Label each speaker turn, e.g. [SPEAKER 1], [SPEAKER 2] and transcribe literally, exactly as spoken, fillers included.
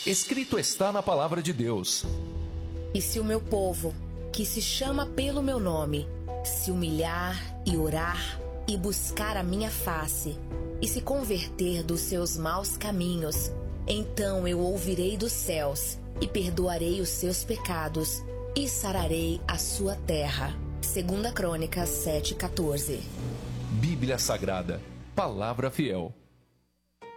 [SPEAKER 1] Escrito está na palavra de Deus:
[SPEAKER 2] E se o meu povo, que se chama pelo meu nome, se humilhar e orar e buscar a minha face, e se converter dos seus maus caminhos, então eu ouvirei dos céus e perdoarei os seus pecados e sararei a sua terra. Segunda Crônicas sete, quatorze.
[SPEAKER 1] Bíblia Sagrada, Palavra Fiel.